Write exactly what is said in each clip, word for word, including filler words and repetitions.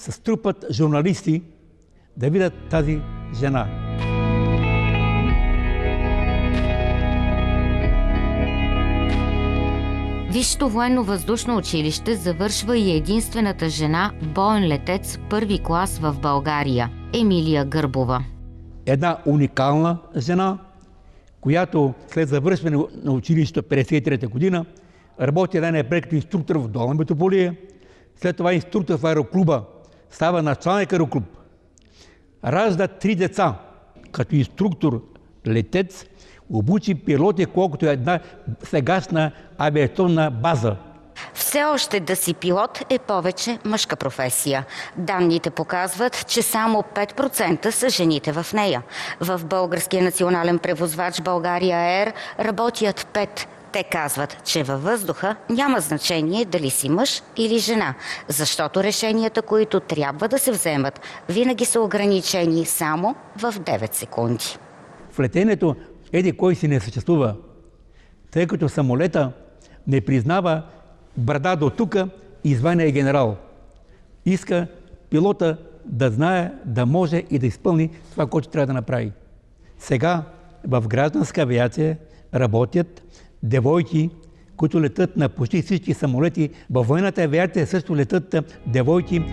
се струпат журналисти да видят тази жена. Висшето военно-въздушно училище завършва и единствената жена боен летец първи клас в България – Емилия Гърбова. Една уникална жена, която след завършване на училището петдесет и трета година работи една непред като инструктор в Долна Митрополия, след това инструктор в аероклуба, става началник аероклуб. Ражда три деца, като инструктор, летец, обучи пилоти, колкото е една сегашна авиационна база. Все още да си пилот е повече мъжка професия. Данните показват, че само пет процента са жените в нея. В българския национален превозвач България Ер работят пет. Те казват, че във въздуха няма значение дали си мъж или жена, защото решенията, които трябва да се вземат, винаги са ограничени само в девет секунди. В летенето еди кой си не съществува, тъй като самолета не признава брада до тука и звание генерал. Иска пилота да знае, да може и да изпълни това, което трябва да направи. Сега в гражданска авиация работят девойки, които летат на почти всички самолети. Във военната авиация също летат девойки.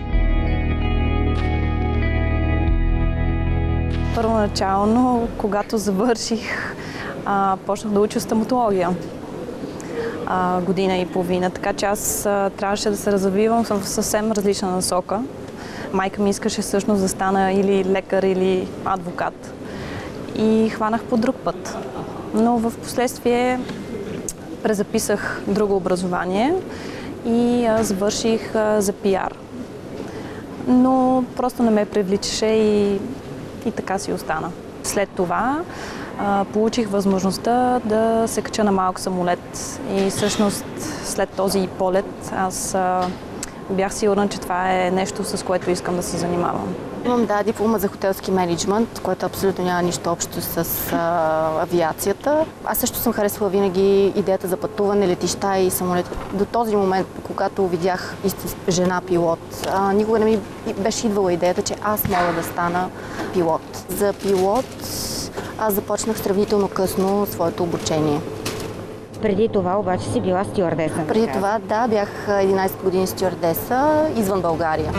Първоначално, когато завърших, а, почнах да уча стоматология. А, година и половина, така че аз а, трябваше да се развивам в съвсем различна насока. Майка ми искаше всъщност да стана или лекар, или адвокат. И хванах по друг път. Но в последствие презаписах друго образование и а, завърших а, за пиар. Но просто не ме привличаше и, и така си остана. След това а, получих възможността да се кача на малък самолет и всъщност след този полет аз а, бях сигурна, че това е нещо, с което искам да се занимавам. Имам да, диплома за хотелски мениджмънт, което абсолютно няма нищо общо с а, авиацията. Аз също съм харесвала винаги идеята за пътуване, летища и самолет. До този момент, когато видях истинска жена пилот, а, никога не ми беше идвала идеята, че аз мога да стана пилот. За пилот аз започнах сравнително късно своето обучение. Преди това обаче си била стюардеса. Преди това, да, бях единайсет години стюардеса извън България.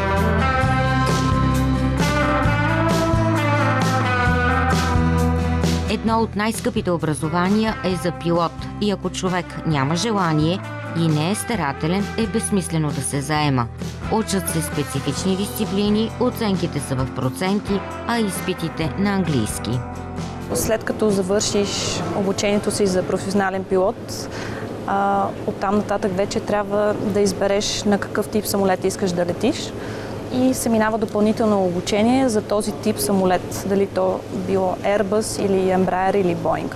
Едно от най-скъпите образования е за пилот и ако човек няма желание и не е старателен, е безсмислено да се заема. Учат се специфични дисциплини, оценките са в проценти, а изпитите на английски. След като завършиш обучението си за професионален пилот, а, оттам нататък вече трябва да избереш на какъв тип самолет искаш да летиш и се минава допълнително обучение за този тип самолет, дали то било Airbus или Embraer или Boeing.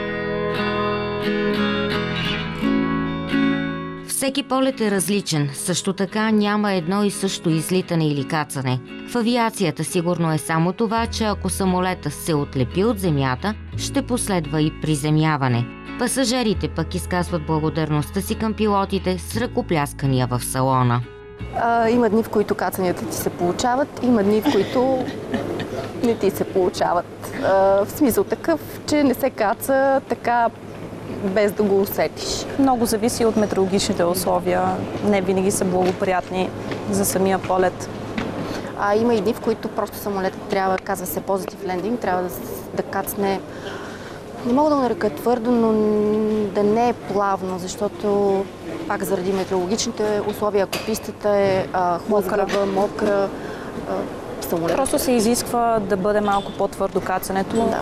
Всеки полет е различен, също така няма едно и също излитане или кацане. В авиацията сигурно е само това, че ако самолета се отлепи от земята, ще последва и приземяване. Пасажирите пък изказват благодарността си към пилотите с ръкопляскания в салона. А, има дни, в които кацанията ти се получават, има дни, в които не ти се получават. А, в смисъл такъв, че не се каца така без да го усетиш. Много зависи от метеорологичните условия. Не винаги са благоприятни за самия полет. А има и дни, в които просто самолетът трябва, казва се позитив лендинг, трябва да, да кацне, не мога да го нарека твърдо, но да не е плавно, защото пак заради метеорологичните условия, ако пистата е а, хлъзгава, мокра, а, самолет. Просто се изисква да бъде малко по-твърдо кацането. Да.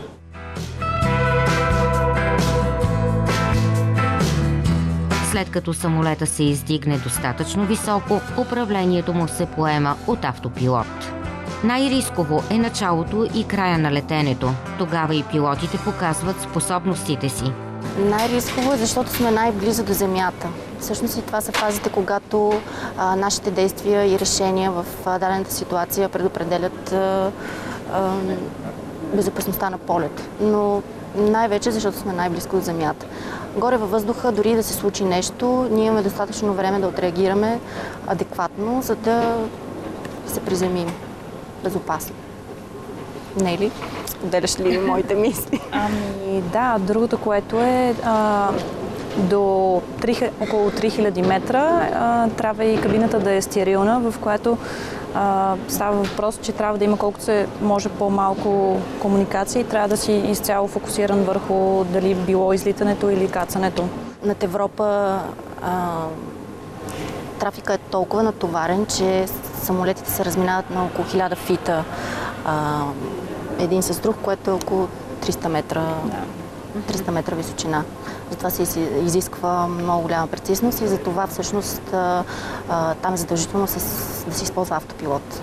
След като самолета се издигне достатъчно високо, управлението му се поема от автопилот. Най-рисково е началото и края на летенето. Тогава и пилотите показват способностите си. Най-рисково е, защото сме най-близо до земята. Всъщност и това са фазите, когато а, нашите действия и решения в а, дадената ситуация предопределят а, а, безопасността на полет. Но най-вече, защото сме най-близко до земята. Горе във въздуха, дори да се случи нещо, ние имаме достатъчно време да отреагираме адекватно, за да ще се приземим безопасно. Не ли? Споделяш ли моите мисли? Ами да, другото, което е а, до три, около три хиляди метра а, трябва и кабината да е стерилна, в която а, става въпрос, че трябва да има колкото се може по-малко комуникация и трябва да си изцяло фокусиран върху дали било излитането или кацането. Над Европа а, трафика е толкова натоварен, че самолетите се разминават на около хиляда фита а, един с друг, което е около триста метра, триста метра височина. Затова се изисква много голяма прецизност и затова всъщност а, а, там е задължително с, да се използва автопилот.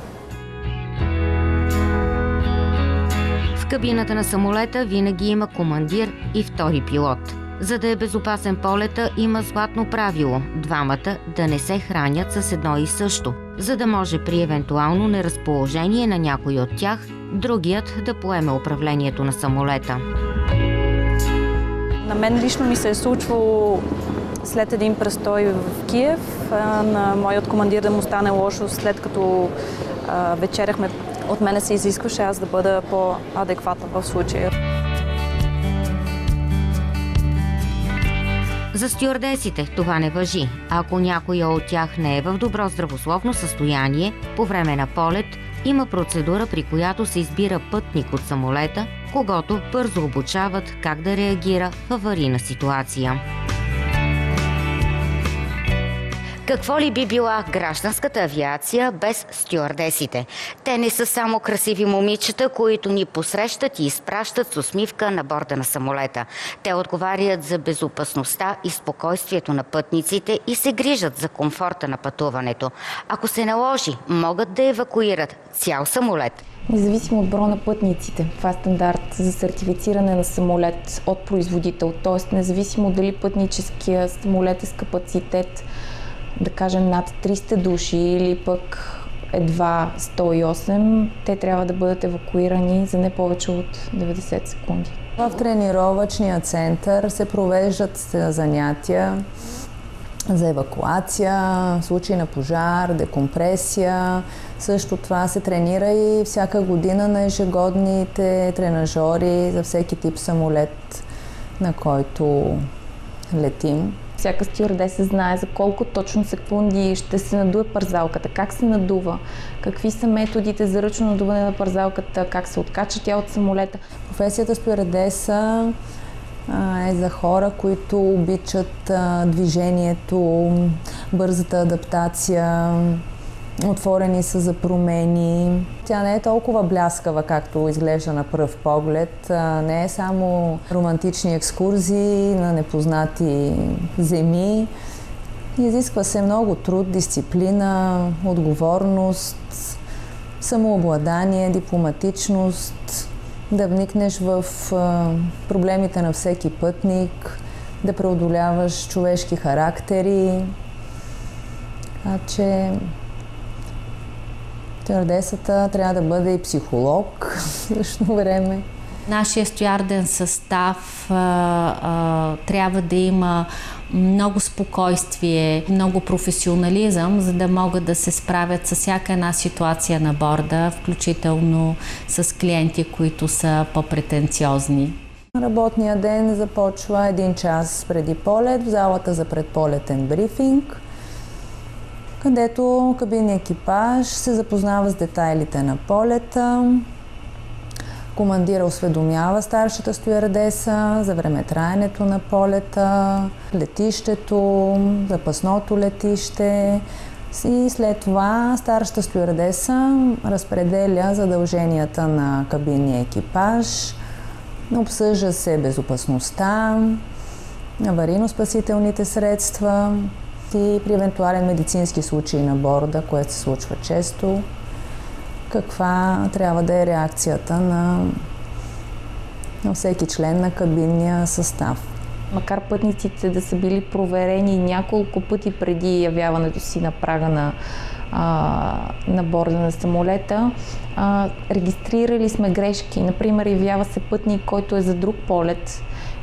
В кабината на самолета винаги има командир и втори пилот. За да е безопасен полета, има златно правило – двамата да не се хранят с едно и също, за да може при евентуално неразположение на някой от тях, другият да поеме управлението на самолета. На мен лично ми се е случвало след един престой в Киев, на моят командир да му стане лошо, след като а, вечеряхме. От мене се изискваше аз да бъда по-адекватна в случая. За стюардесите това не важи. Ако някоя от тях не е в добро здравословно състояние, по време на полет има процедура, при която се избира пътник от самолета, когото бързо обучават как да реагира в аварийна ситуация. Какво ли би била гражданската авиация без стюардесите? Те не са само красиви момичета, които ни посрещат и изпращат с усмивка на борда на самолета. Те отговарят за безопасността и спокойствието на пътниците и се грижат за комфорта на пътуването. Ако се наложи, могат да евакуират цял самолет. Независимо от броя на пътниците. Това е стандарт за сертифициране на самолет от производител. Тоест, независимо дали пътническия самолет е с капацитет, да кажем, над триста души или пък едва сто и осем, те трябва да бъдат евакуирани за не повече от деветдесет секунди. В тренировъчния център се провеждат занятия за евакуация, в случай на пожар, декомпресия. Също това се тренира и всяка година на ежегодните тренажори за всеки тип самолет, на който летим. Всяка стюардеса знае за колко точно секунди ще се надуе парзалката, как се надува, какви са методите за ръчно надуване на парзалката, как се откача тя от самолета. Професията стюардеса е за хора, които обичат движението, бързата адаптация, отворени са за промени. Тя не е толкова бляскава, както изглежда на пръв поглед. Не е само романтични екскурзии на непознати земи. Изисква се много труд, дисциплина, отговорност, самообладание, дипломатичност, да вникнеш в проблемите на всеки пътник, да преодоляваш човешки характери. А че стюардесата трябва да бъде и психолог в същото време. Нашия стюарден състав а, а, трябва да има много спокойствие, много професионализъм, за да могат да се справят с всяка една ситуация на борда, включително с клиенти, които са по-претенциозни. Работният ден започва един час преди полет в залата за предполетен брифинг, където кабинният екипаж се запознава с детайлите на полета. Командира осведомява старшата стюардеса за времетраенето на полета, летището, запасното летище и след това старшата стюардеса разпределя задълженията на кабинния екипаж, обсъжда се безопасността, аварийно-спасителните средства и при евентуален медицински случай на борда, което се случва често, каква трябва да е реакцията на, на всеки член на кабинния състав. Макар пътниците да са били проверени няколко пъти преди явяването си на прага на, а, на борда на самолета, а, регистрирали сме грешки. Например, явява се пътник, който е за друг полет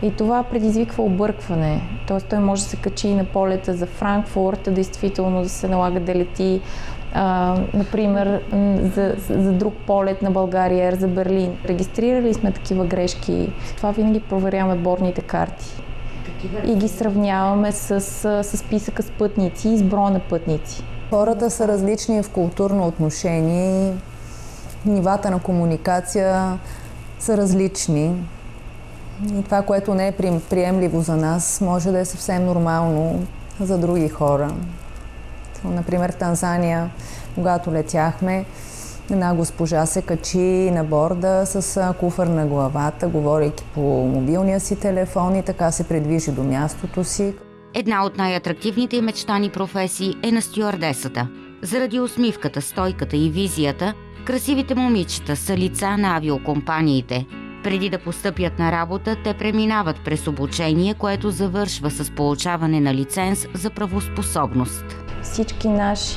И това предизвиква объркване. Тоест той може да се качи и на полета за Франкфурт, действително да се налага да лети, а, например, за, за друг полет на България, за Берлин. Регистрирали сме такива грешки. Това винаги проверяваме бордните карти. И ги сравняваме с, с списъка с пътници и с броя на пътници. Хората са различни в културно отношение, нивата на комуникация са различни. И това, което не е приемливо за нас, може да е съвсем нормално за други хора. Например, в Танзания, когато летяхме, една госпожа се качи на борда с куфар на главата, говорейки по мобилния си телефон и така се придвижи до мястото си. Една от най-атрактивните и мечтани професии е на стюардесата. Заради усмивката, стойката и визията, красивите момичета са лица на авиокомпаниите. Преди да постъпят на работа, те преминават през обучение, което завършва с получаване на лиценз за правоспособност. Всички наши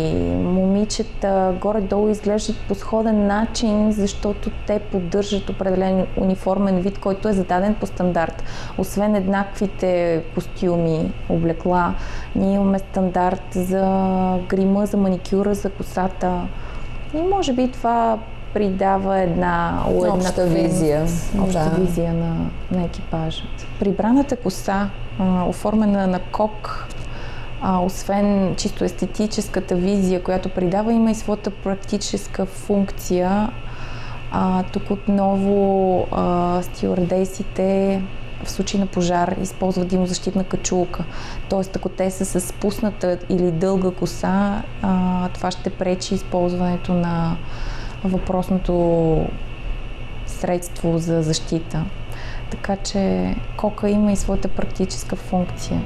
момичета горе-долу изглеждат по сходен начин, защото те поддържат определен униформен вид, който е зададен по стандарт. Освен еднаквите костюми, облекла, ние имаме стандарт за грима, за маникюра, за косата. И може би това придава една обща визия, обща да. визия на, на екипажа. Прибраната коса, а, оформена на кок, а, освен чисто естетическата визия, която придава, има и своята практическа функция. А, тук отново а, стюардесите в случай на пожар използват димозащитна качулка. Тоест, ако те са с спусната или дълга коса, а, това ще пречи използването на въпросното средство за защита. Така че кока има и своята практическа функция.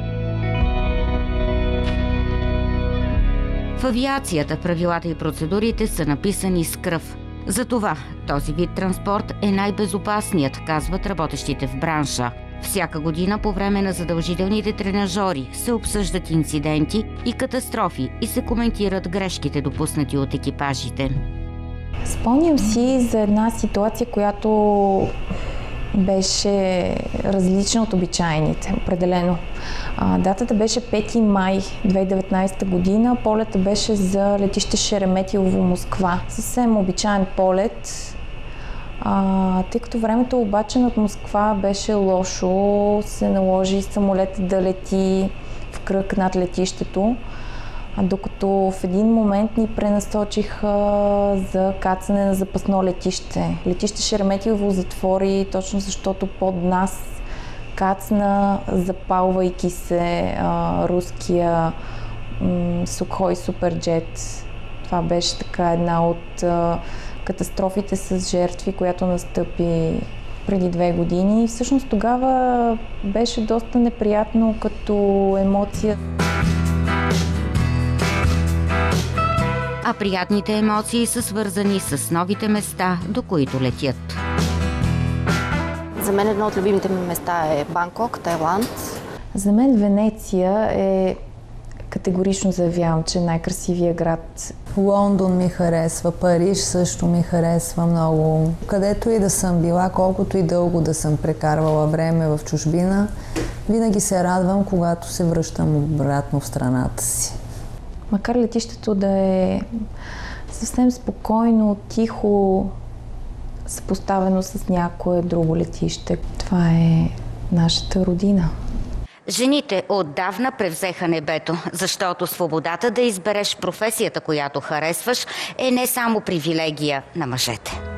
В авиацията правилата и процедурите са написани с кръв. Затова този вид транспорт е най-безопасният, казват работещите в бранша. Всяка година по време на задължителните тренажори се обсъждат инциденти и катастрофи и се коментират грешките, допуснати от екипажите. Спомням си за една ситуация, която беше различна от обичайните, определено. А, датата беше пети май две хиляди и деветнадесета година. Полета беше за летище Шереметиево, Москва. Съвсем обичайен полет. А, тъй като времето обаче над Москва беше лошо, се наложи самолетът да лети в кръг над летището. Докато в един момент ни пренасочиха за кацане на запасно летище. Летище Шереметиево затвори точно защото под нас кацна, запалвайки се а, руския м, Сухой Суперджет. Това беше така една от а, катастрофите с жертви, която настъпи преди две години. И всъщност тогава беше доста неприятно като емоция. А приятните емоции са свързани с новите места, до които летят. За мен едно от любимите ми места е Банкок, Тайланд. За мен Венеция е, категорично заявявам, че е най-красивия град. Лондон ми харесва, Париж също ми харесва много. Където и да съм била, колкото и дълго да съм прекарвала време в чужбина, винаги се радвам, когато се връщам обратно в страната си. Макар летището да е съвсем спокойно, тихо, съпоставено с някое друго летище, това е нашата родина. Жените отдавна превзеха небето, защото свободата да избереш професията, която харесваш, е не само привилегия на мъжете.